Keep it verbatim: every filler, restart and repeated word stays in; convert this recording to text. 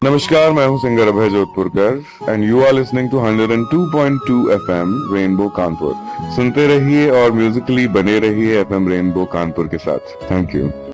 नमस्कार, मैं हूं singer Abhay जोधपुरकर and you are listening to one oh two point two FM rainbow Kanpur. सुनते रहिए और म्यूजिकली बने रहिए एफएम रेनबो कानपुर के साथ। Thank you.